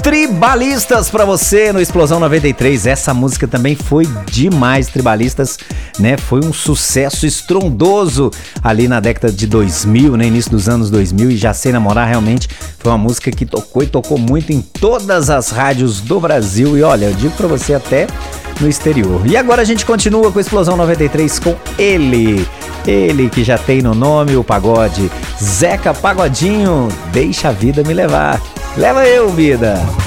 Tribalistas pra você no Explosão 93. Essa música também foi demais. Tribalistas, né? Foi um sucesso estrondoso ali na década de 2000, né? Início dos anos 2000. E Já Sei Namorar realmente foi uma música que tocou e tocou muito em todas as rádios do Brasil. E olha, eu digo pra você até no exterior. E agora a gente continua com Explosão 93 com ele que já tem no nome o pagode, Zeca Pagodinho. Deixa a vida me levar. Leva eu, vida!